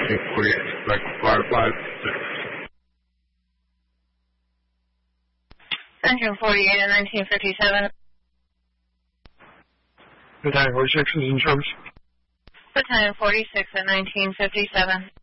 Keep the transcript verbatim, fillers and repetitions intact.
nineteen forty-eight, like five five six. nineteen forty-eight and nineteen fifty-seven. Battalion forty-six is in service. Battalion forty-six and nineteen fifty-seven.